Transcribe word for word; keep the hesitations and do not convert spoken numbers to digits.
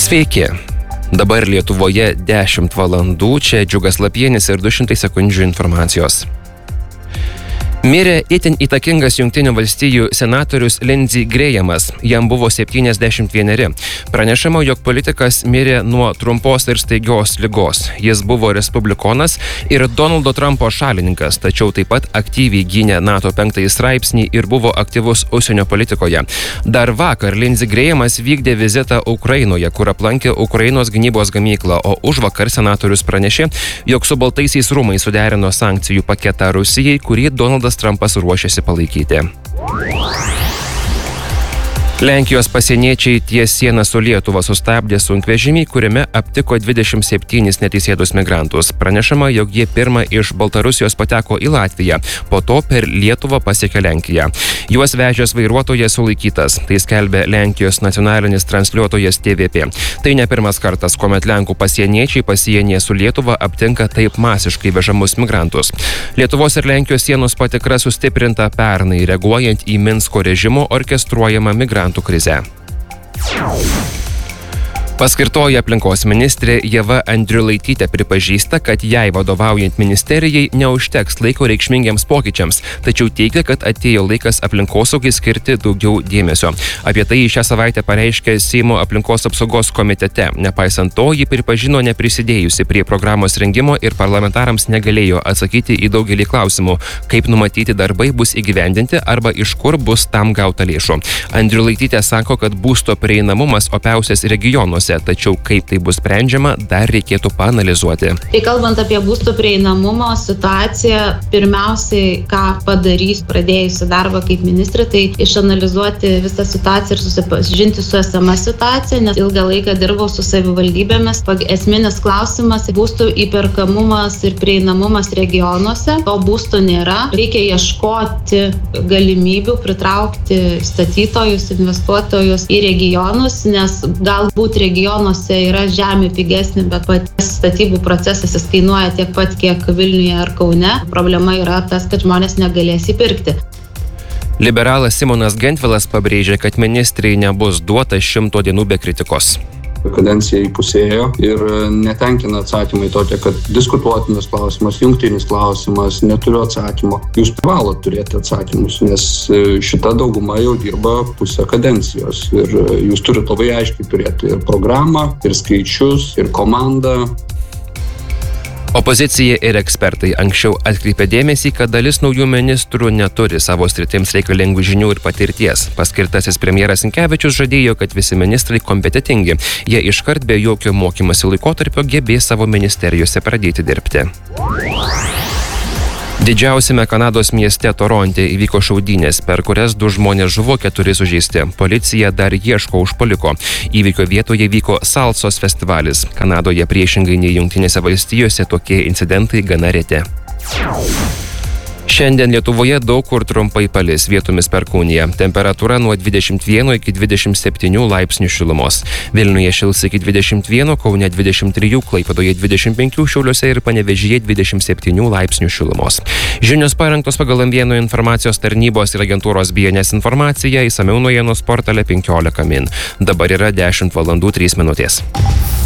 Sveiki. Dabar Lietuvoje dešimt valandų, čia Džiugas Lapienis ir du šimtai sekundžių informacijos. Mirė itin įtakingas Jungtinių valstijų senatorius Lindsey Grahamas. Jam buvo septyniasdešimt vieneri. Pranešama, jog politikas mirė nuo trumpos ir staigios ligos. Jis buvo respublikonas ir Donaldo Trumpo šalininkas, tačiau taip pat aktyviai gynė NATO penktąjį straipsnį ir buvo aktyvus užsienio politikoje. Dar vakar Lindsey Grahamas vykdė vizitą Ukrainoje, kur aplankė Ukrainos gynybos gamyklą, o užvakar senatorius pranešė, jog su Baltaisiais rūmais suderino sankcijų paketą Rusijai, kurį Donaldas Trumpas ruošiasi palaikyti. Lenkijos pasieniečiai ties sieną su Lietuva sustabdė sunkvežimį, kuriame aptiko dvidešimt septynis neteisėtus migrantus. Pranešama, jog jie pirmą iš Baltarusijos pateko į Latviją, po to per Lietuvą pasiekė Lenkiją. Juos vežęs vairuotojas sulaikytas, tai skelbė Lenkijos nacionalinis transliuotojas T V P. Tai ne pirmas kartas, kuomet Lenkų pasieniečiai pasienyje su Lietuva aptinka taip masiškai vežamus migrantus. Lietuvos ir Lenkijos sienos patikra sustiprinta pernai, reaguojant į Minsko režimo orkestruojamą migrantų krizę. Paskirtoji aplinkos ministrė Ieva Andriulaitytė pripažįsta, kad jai vadovaujant ministerijai neužteks laiko reikšmingiams pokyčiams, tačiau teigia, kad atėjo laikas aplinkosaugai skirti daugiau dėmesio. Apie tai šią savaitę pareiškė Seimo aplinkos apsaugos komitete. Nepaisant to, ji pripažino neprisidėjusi prie programos rengimo ir parlamentarams negalėjo atsakyti į daugelį klausimų, kaip numatyti darbai bus įgyvendinti arba iš kur bus tam gauta lėšų. Andriulaitytė sako, kad būsto prieinamumas opiausias regionuose, tačiau kaip tai bus sprendžiama, dar reikėtų paanalizuoti. Tai kalbant apie būsto prieinamumo situaciją, pirmiausiai, ką padarys pradėjusi darbą kaip ministrė, tai išanalizuoti visą situaciją ir susipažinti su esama situacija, nes ilgą laiką dirbau su savivaldybėmis. Esminis klausimas - būstų įperkamumas ir prieinamumas regionuose. To būsto nėra. Reikia ieškoti galimybių pritraukti statytojus, investuotojus į regionus, nes galbūt regionuose Regionuose yra žemė pigesnė, bet pats statybų procesas jis kainuoja tiek pat, kiek Vilniuje ar Kaune. Problema yra tas, kad žmonės negalės įpirkti. Liberalas Simonas Gentvilas pabrėžė, kad ministrai nebus duota šimto dienų be kritikos. Kadencija įpusėjo ir netenkina atsakymai tokie, kad diskutuotinas klausimas, jungtinis klausimas, neturiu atsakymo. Jūs privalot turėti atsakymus, nes šita dauguma jau dirba pusę kadencijos ir jūs turite labai aiškiai turėti ir programą, ir skaičius, ir komandą. Opozicija ir ekspertai anksčiau atkreipė dėmesį, kad dalis naujų ministrų neturi savo sritims reikalingų žinių ir patirties. Paskirtasis premjeras Sinkevičius žadėjo, kad visi ministrai kompetentingi. Jie iškart be jokio mokymosi laikotarpio gebės savo ministerijose pradėti dirbti. Didžiausiame Kanados mieste Toronte įvyko šaudynės, per kurias du žmonės žuvo, keturi sužeisti. Policija dar ieško užpuoliko. Įvykio vietoje vyko salsos festivalis. Kanadoje priešingai nei Jungtinėse valstijose tokie incidentai gana reti. Šiandien Lietuvoje daug kur trumpai palis, vietomis perkūnija. Temperatūra nuo dvidešimt vieno iki dvidešimt septynių laipsnių šilumos. Vilniuje šils iki dvidešimt vieno, Kaune dvidešimt trijų, Klaipėdoje dvidešimt penkių, Šiauliuose ir Panevėžyje dvidešimt septynių laipsnių šilumos. Žinios parengtos pagal M vieno informacijos tarnybos ir agentūros B N S informaciją, išsamiau naujienos portale penkiolika min. Dabar yra dešimt valandų trys minutės.